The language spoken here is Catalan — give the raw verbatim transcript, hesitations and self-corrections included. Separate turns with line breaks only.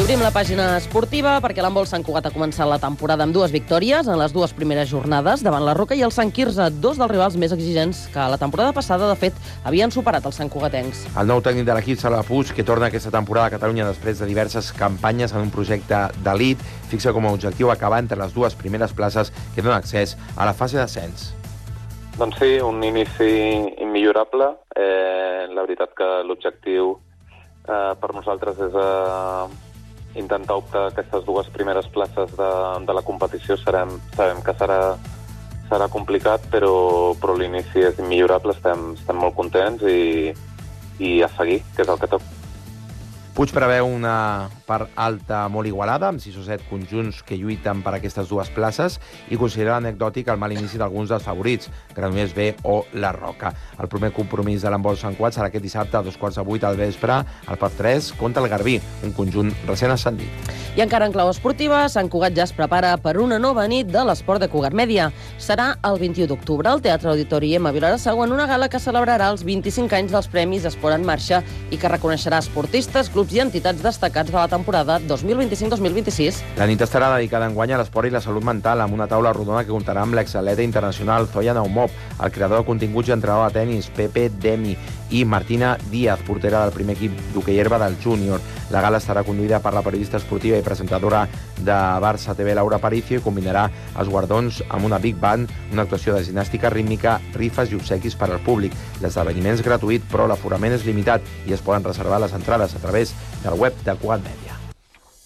obrim la pàgina esportiva perquè l'handbol Sant Cugat ha començat la temporada amb dues victòries en les dues primeres jornades davant la Roca i el Sant Quirze, dos dels rivals més exigents que la temporada passada, de fet, havien superat els santcugatencs.
El nou tècnic de l'equip, Salva Puig, que torna aquesta temporada a Catalunya després de diverses campanyes en un projecte d'elit, fixa com a objectiu acabar entre les dues primeres places que donen accés a la fase d'ascens.
Doncs sí, un inici immillorable. Eh, la veritat que l'objectiu eh, per nosaltres és eh, intentar optar aquestes dues primeres places de, de la competició. Serem, sabem que serà, serà complicat, però, però l'inici és immillorable, estem, estem molt contents i, i a seguir, que és el que toca.
Puig preveu una part alta molt igualada, amb sis o set conjunts que lluiten per aquestes dues places, i considera anecdòtic el mal inici d'alguns dels favorits, Granollers B o La Roca. El primer compromís de l'handbol Sant Cugat serà aquest dissabte a dos quarts de vuit al vespre, al P A F tres, contra el Garbí, un conjunt recent ascendit.
I encara en clau esportiva, Sant Cugat ja es prepara per una nova nit de l'esport de Cugat Mèdia. Serà el vint-i-u d'octubre al Teatre Auditori M a Vilassar en una gala que celebrarà els vint-i-cinc anys dels Premis Esport en Marxa i que reconeixerà esportistes, clubs i entitats destacats de la temporada dos mil vint-i-cinc dos mil vint-i-sis.
La nit estarà dedicada enguany a l'esport i la salut mental, amb una taula rodona que comptarà amb l'exatleta internacional Zoya Naumov, el creador de continguts i entrenador de tenis Pepe Demi i Martina Díaz, portera del primer equip d'hoquei herba del júnior. La gala estarà conduïda per la periodista esportiva i presentadora de Barça T V, Laura Aparicio, i combinarà els guardons amb una big band, una actuació de gimnàstica rítmica, rifes i obsequis per al públic. L'esdeveniment és gratuït, però l'aforament és limitat i es poden reservar les entrades a través del web de Cugat Mèdia.